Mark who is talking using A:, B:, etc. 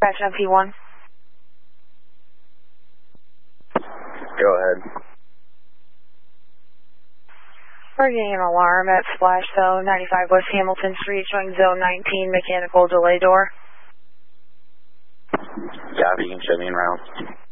A: Patch MP1.
B: Go ahead.
A: We're getting an alarm at Splash Zone, 95 West Hamilton Street, showing Zone 19, mechanical delay door.
B: Copy, you can show me in route.